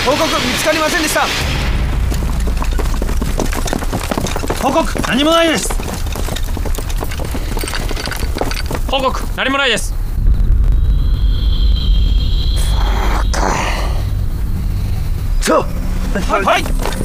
報告見つかりませんでした。 報告何もないです。 報告何もないです。 そう。 はい。